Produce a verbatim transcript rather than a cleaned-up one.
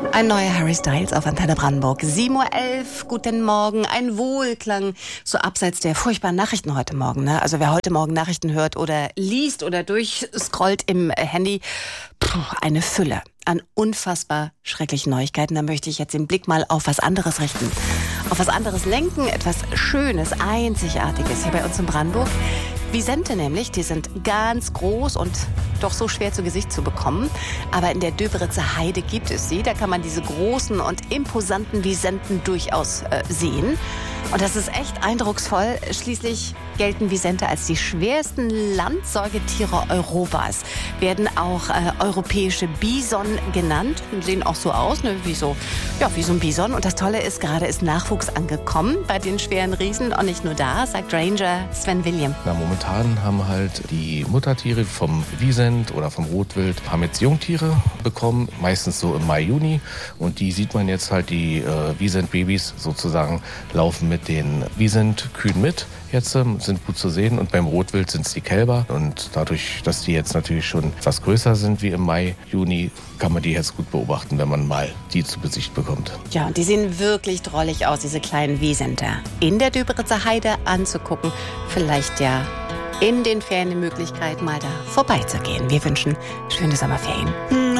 Ein neuer Harry Styles auf Antenne Brandenburg. sieben Uhr elf, guten Morgen. Ein Wohlklang, so abseits der furchtbaren Nachrichten heute Morgen. Ne? Also wer heute Morgen Nachrichten hört oder liest oder durchscrollt im Handy, puh, eine Fülle an unfassbar schrecklichen Neuigkeiten. Da möchte ich jetzt den Blick mal auf was anderes richten. Auf was anderes lenken, etwas Schönes, Einzigartiges hier bei uns in Brandenburg. Visente nämlich, die sind ganz groß und doch so schwer zu Gesicht zu bekommen. Aber in der Döberitzer Heide gibt es sie. Da kann man diese großen und imposanten Visenten durchaus äh, sehen. Und das ist echt eindrucksvoll. Schließlich gelten Visente als die schwersten Landsäugetiere Europas. Werden auch äh, europäische Bison genannt. Sehen auch so aus, ne? wie, so, ja, wie so ein Bison. Und das Tolle ist, gerade ist Nachwuchs angekommen bei den schweren Riesen. Und nicht nur da, sagt Ranger Sven William. Na, momentan haben halt die Muttertiere vom Wisent oder vom Rotwild haben jetzt Jungtiere bekommen, meistens so im Mai, Juni. Und die sieht man jetzt halt, die äh, Wisent-Babys sozusagen laufen mit den Wisent-Kühen mit. Jetzt ähm, sind gut zu sehen und beim Rotwild sind es die Kälber und dadurch, dass die jetzt natürlich schon etwas größer sind wie im Mai, Juni, kann man die jetzt gut beobachten, wenn man mal die zu Gesicht bekommt. Ja, und die sehen wirklich drollig aus, diese kleinen Wisenter. In der Döberitzer Heide anzugucken, vielleicht ja in den Ferien die Möglichkeit, mal da vorbeizugehen. Wir wünschen schöne Sommerferien.